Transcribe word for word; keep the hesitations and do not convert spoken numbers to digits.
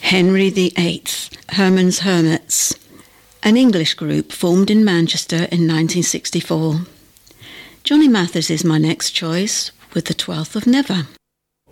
Henry the Eighth, Herman's Hermits, an English group formed in Manchester in nineteen sixty-four. Johnny Mathis is my next choice with the twelfth of Never.